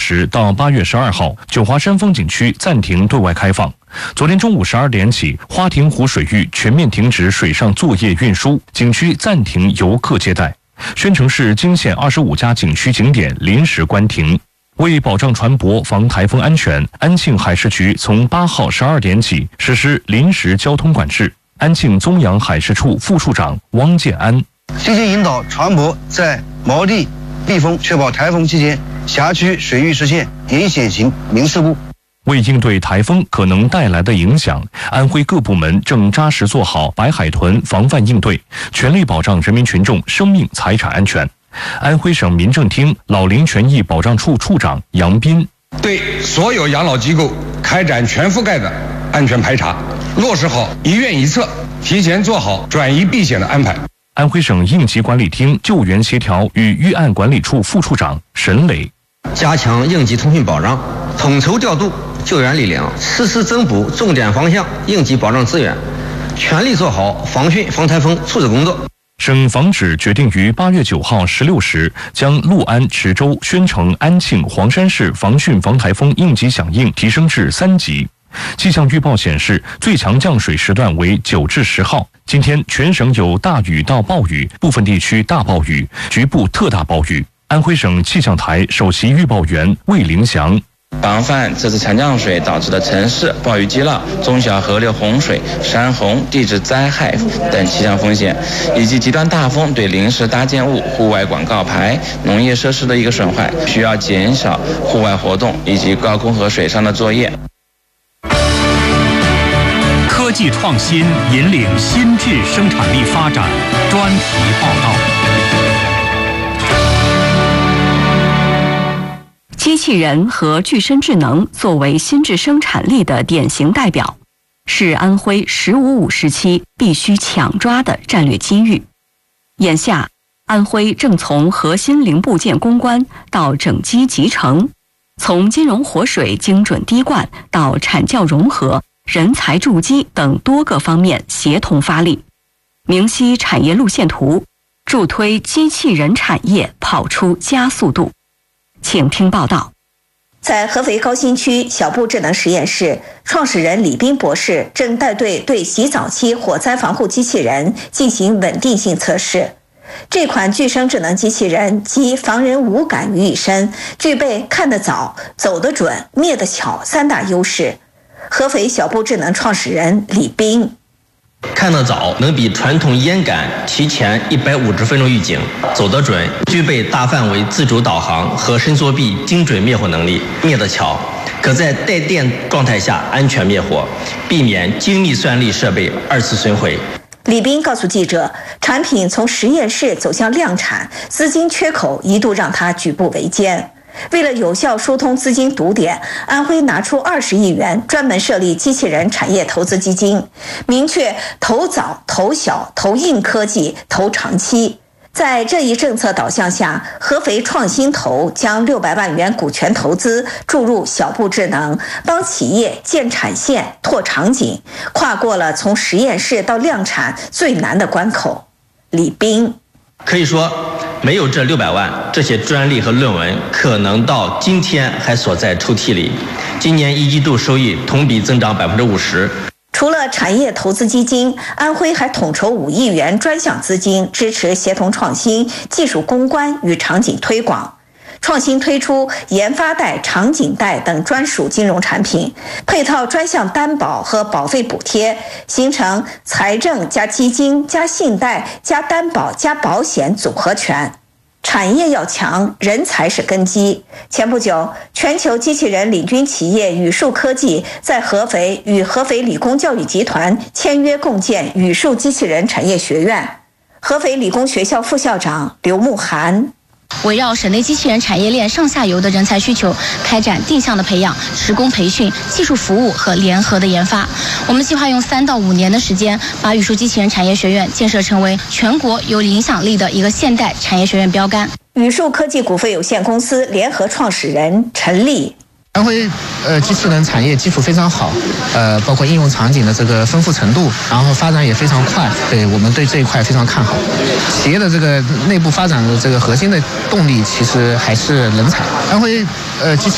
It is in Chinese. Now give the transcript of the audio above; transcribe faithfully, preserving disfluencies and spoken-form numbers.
时到八月十二号，九华山风景区暂停对外开放。昨天中午十二点起，花亭湖水域全面停止水上作业运输，景区暂停游客接待。宣城市惊县二十五家景区景点临时关停。为保障船舶防台风安全，安庆海事局从八号十二点起实施临时交通管制。安庆宗阳海事处副处长汪建安： 积极引导船舶在锚地避风，确保台风期间辖区水域实现零险情、零事故。 为应对台风可能带来的影响，安徽各部门正扎实做好白海豚防范应对，全力保障人民群众生命财产安全。安徽省民政厅老龄权益保障处处长杨斌： 对所有养老机构开展全覆盖的安全排查，落实好一院一策，提前做好转移避险的安排。 安徽省应急管理厅救援协调与预案管理处副处长沈磊： 加强应急通讯保障，统筹调度救援力量，实时增补重点方向应急保障资源，全力做好防汛防台风处置工作。 省防指决定于八月九号十六时将六安、池州、宣城、安庆、黄山市防汛防台风应急响应提升至三级。气象预报显示，最强降水时段为九至十号。今天全省有大雨到暴雨，部分地区大暴雨，局部特大暴雨。安徽省气象台首席预报员魏凌祥： 防范这次强降水导致的城市暴雨激涝、中小河流洪水、山洪、地质灾害等气象风险，以及极端大风对临时搭建物、户外广告牌、农业设施的一个损坏，需要减少户外活动以及高空和水上的作业。 科技创新引领新质生产力发展，专题报道。 机器人和具身智能作为新质生产力的典型代表，是安徽“十五五”时期必须抢抓的战略机遇。眼下，安徽正从核心零部件攻关到整机集成，从金融活水精准滴灌到产教融合、人才筑基等多个方面协同发力，明晰产业路线图，助推机器人产业跑出加速度。请听报道。 在合肥高新区小步智能实验室，创始人李斌博士正带队对洗澡期火灾防护机器人进行稳定性测试。这款具身智能机器人集防人无感于一身，具备看得早、走得准、灭得巧三大优势。合肥小步智能创始人李斌： 看得早，能比传统烟杆提前一百五十分钟预警；走得准，具备大范围自主导航和伸缩臂精准灭火能力；灭得巧，可在带电状态下安全灭火，避免精密算力设备二次损毁。 李斌告诉记者，产品从实验室走向量产，资金缺口一度让他举步维艰。为了有效疏通资金堵点，安徽拿出二十亿元专门设立机器人产业投资基金，明确投早、投小、投硬科技、投长期。在这一政策导向下，合肥创新投将六百万元股权投资注入小步智能，帮企业建产线、拓场景，跨过了从实验室到量产最难的关口。李斌： 可以说，没有这六百万，这些专利和论文可能到今天还锁在抽屉里。今年一季度收益同比增长百分之五十。 除了产业投资基金，安徽还统筹五亿元专项资金，支持协同创新、技术攻关与场景推广。创新推出研发贷、场景贷等专属金融产品，配套专项担保和保费补贴，形成财政加基金加信贷加担保加保险组合拳。产业要强，人才是根基。前不久，全球机器人领军企业宇树科技在合肥与合肥理工教育集团签约共建宇树机器人产业学院。合肥理工学校副校长刘慕涵： 围绕省内机器人产业链上下游的人才需求，开展定向的培养、职工培训、技术服务和联合的研发。我们计划用三到五年的时间，把宇树机器人产业学院建设成为全国有影响力的一个现代产业学院标杆。 宇树科技股份有限公司联合创始人陈立： 安徽呃机器人产业基础非常好，呃包括应用场景的这个丰富程度，然后发展也非常快，对我们对这一块非常看好。企业的这个内部发展的这个核心的动力其实还是人才。安徽呃机器